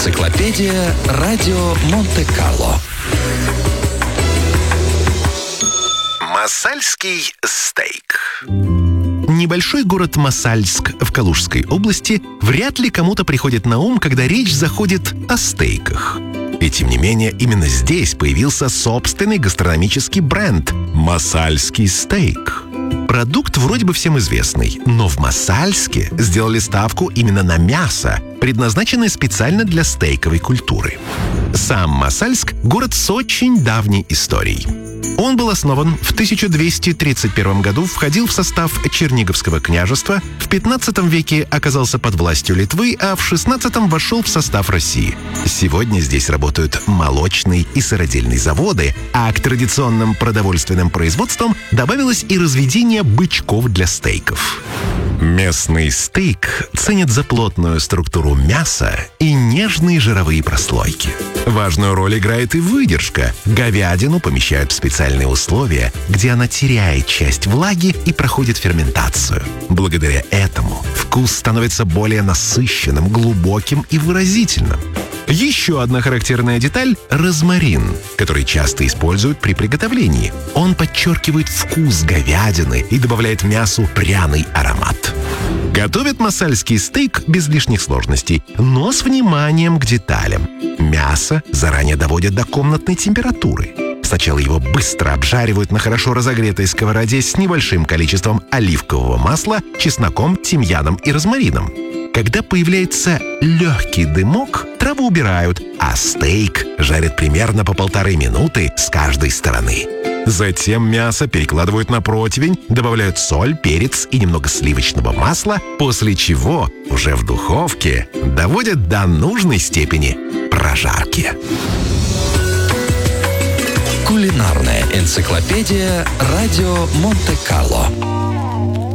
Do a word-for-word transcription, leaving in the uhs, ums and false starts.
Энциклопедия радио Монте-Карло. Масальский стейк. Небольшой город Масальск в Калужской области вряд ли кому-то приходит на ум, когда речь заходит о стейках. И тем не менее, именно здесь появился собственный гастрономический бренд «Масальский стейк». Продукт вроде бы всем известный, но в Масальске сделали ставку именно на мясо, предназначенное специально для стейковой культуры. Сам Масальск – город с очень давней историей. Он был основан в тысяча двести тридцать первом году, входил в состав Черниговского княжества, в пятнадцатом веке оказался под властью Литвы, а в шестнадцатом вошел в состав России. Сегодня здесь работают молочные и сыродельные заводы, а к традиционным продовольственным производствам добавилось и разведение бычков для стейков. Местный стейк ценят за плотную структуру мяса и нежные жировые прослойки. Важную роль играет и выдержка. Говядину помещают в специальные условия, где она теряет часть влаги и проходит ферментацию. Благодаря этому вкус становится более насыщенным, глубоким и выразительным. Еще одна характерная деталь – розмарин, который часто используют при приготовлении. Он подчеркивает вкус говядины и добавляет мясу пряный аромат. Готовят масальский стейк без лишних сложностей, но с вниманием к деталям. Мясо заранее доводят до комнатной температуры. Сначала его быстро обжаривают на хорошо разогретой сковороде с небольшим количеством оливкового масла, чесноком, тимьяном и розмарином. Когда появляется легкий дымок, траву убирают, а стейк жарят примерно по полторы минуты с каждой стороны. Затем мясо перекладывают на противень, добавляют соль, перец и немного сливочного масла, после чего уже в духовке доводят до нужной степени прожарки. Кулинарная энциклопедия радио Монте-Карло.